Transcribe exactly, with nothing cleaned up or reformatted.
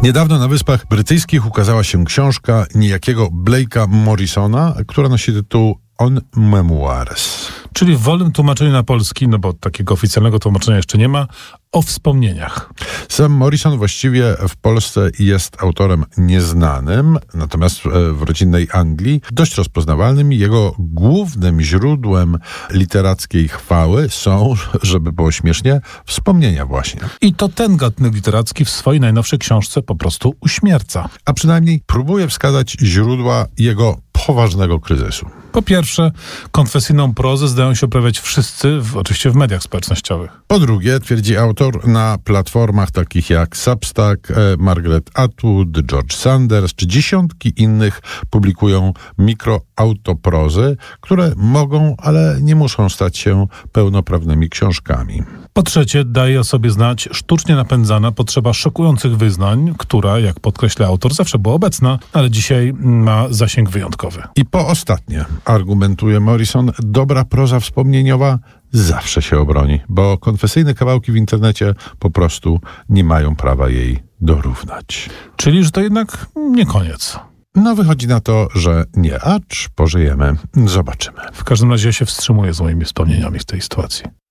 Niedawno na Wyspach Brytyjskich ukazała się książka niejakiego Blake'a Morrisona, która nosi tytuł On Memoirs. Czyli w wolnym tłumaczeniu na polski, no bo takiego oficjalnego tłumaczenia jeszcze nie ma, o wspomnieniach. Sam Morrison właściwie w Polsce jest autorem nieznanym, natomiast w rodzinnej Anglii dość rozpoznawalnym. Jego głównym źródłem literackiej chwały są, żeby było śmiesznie, wspomnienia właśnie. I to ten gatunek literacki w swojej najnowszej książce po prostu uśmierca. A przynajmniej próbuje wskazać źródła jego poważnego kryzysu. Po pierwsze, konfesyjną prozę zdają się uprawiać wszyscy, w, oczywiście w mediach społecznościowych. Po drugie, twierdzi autor, na platformach takich jak Substack, e, Margaret Atwood, George Sanders czy dziesiątki innych publikują mikroautoprozy, które mogą, ale nie muszą stać się pełnoprawnymi książkami. Po trzecie, daje o sobie znać sztucznie napędzana potrzeba szokujących wyznań, która, jak podkreśla autor, zawsze była obecna, ale dzisiaj ma zasięg wyjątkowy. I po ostatnie, argumentuje Morrison, dobra proza wspomnieniowa zawsze się obroni, bo konfesyjne kawałki w internecie po prostu nie mają prawa jej dorównać. Czyli, że to jednak nie koniec. No wychodzi na to, że nie, acz pożyjemy, zobaczymy. W każdym razie ja się wstrzymuję z moimi wspomnieniami w tej sytuacji.